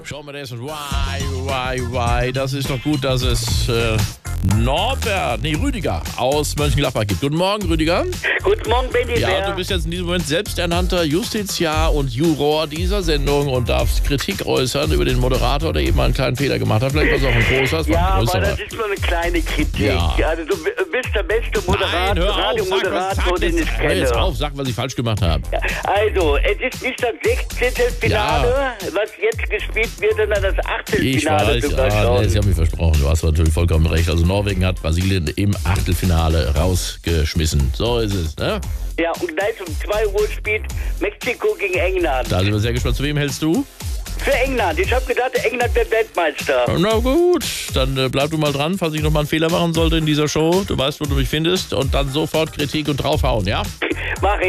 Schauen wir das an. Why. Das ist doch gut, dass es Rüdiger aus Mönchengladbach gibt. Guten Morgen, Rüdiger. Guten Morgen, Benny. Ja, du bist jetzt in diesem Moment selbsternannter Justiziar und Juror dieser Sendung und darfst Kritik äußern über den Moderator, der eben einen kleinen Fehler gemacht hat. Vielleicht war es auch ein großer. Ja, aber das ist nur eine kleine Kritik. Ja. Also du bist der beste Nein, hör auf, Radiomoderator, den ich hör kenne. jetzt auf, sag, was ich falsch gemacht habe. Ja, also, es ist nicht das 16. Finale, was jetzt gespielt wird, sondern das Ich 18. Finale. weiß, ich habe mich versprochen. Du hast natürlich vollkommen recht. Also Norwegen hat Brasilien im Achtelfinale rausgeschmissen. So ist es, ne? Ja, und gleich um 2 Uhr spielt Mexiko gegen England. Da sind wir sehr gespannt. Zu wem hältst du? Für England. Ich habe gedacht, England wird Weltmeister. Na gut, dann bleib du mal dran, falls ich nochmal einen Fehler machen sollte in dieser Show. Du weißt, wo du mich findest. Und dann sofort Kritik und draufhauen, ja? Mach ich.